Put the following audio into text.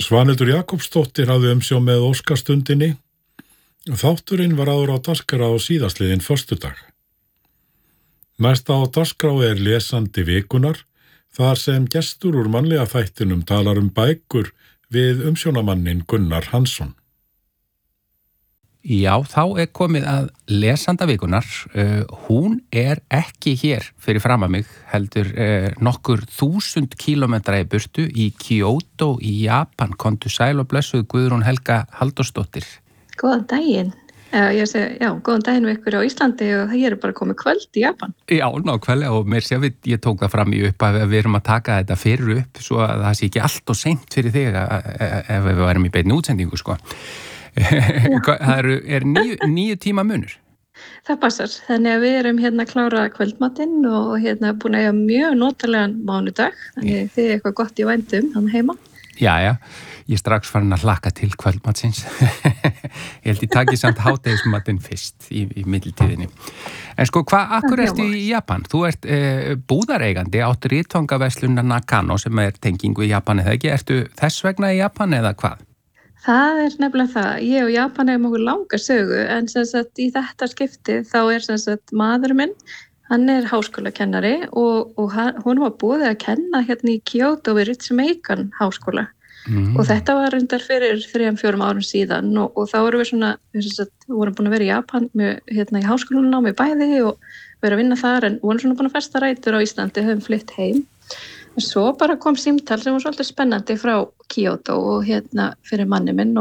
Svanhildur Jakobsdóttir hafði umsjón með Óskarsstundinni. Þátturinn var áður á dagskrá síðastliðinn föstudag. Næst á dagskrá lesandi vikunar, þar sem gestur úr mannlega þættinum talar bækur við umsjónarmanninn Gunnar Hansson. Já, þá komið að lesanda vikunar. Hún ekki hér fyrir fram að mig, heldur nokkur 1000 kílómetra í burtu í Kyoto í Japan. Komdu sæl og blessuð Guðrún Helga Halldórsdóttir. Góðan daginn. Góðan daginn við ykkur á Íslandi og það bara komið kvöld í Japan. Já, nákvæmlega og mér sé að ég tók það fram í upp að við erum að taka þetta fyrir upp svo að það sé ekki allt og seint fyrir þig ef við værum í beinni útsendingu, sko. Það er 9 tíma munur. Það passar, þannig að við erum að klára kvöldmatinn og búin að eiga mjög notalegan mánudag, þannig þið eitthvað gott í vændum þannig heima. Já, ég strax farin að hlakka til kvöldmatsins. Ég held ég taki samt hádegismatinn fyrst í millitíðinni. En sko, akkur ertu í Japan? Þú ert búðareigandi, áttu ritfangaverslunina Nakano sem tenging við Japan eða ekki. Ertu þess vegna í Japan eða hvað? Það nefnilega það. Ég og Japan eigum okkur langa sögu en í þetta skipti þá maður minn, hann háskólakennari og hún var búið að kenna í Kyoto við Ritsumeikan háskóla. Og þetta var reyndar fyrir 3-4 árum síðan og þá vorum við vorum búin að vera í Japan í háskólanámi bæði og vera að vinna þar en vorum búin að festa rætur á Íslandi, höfum flytt heim. Svo bara kom símtal sem var svolítið spennandi frá Kyoto og fyrir manni minn